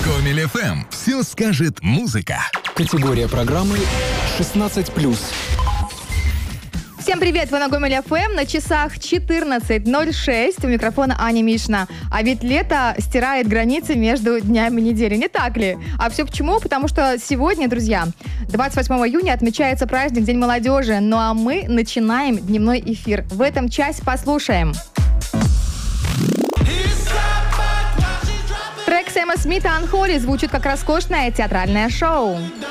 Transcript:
Гомель ФМ. Все скажет музыка. Категория программы 16+. Всем привет, вы на Гомель ФМ, на часах 14:06, у микрофона Аня Мишина. А ведь лето стирает границы между днями недели, не так ли? А все почему? Потому что сегодня, друзья, 28 июня отмечается праздник День молодежи, ну а мы начинаем дневной эфир. В этом часть послушаем. Трек Сэма Смита «Unholy» звучит как роскошное театральное шоу.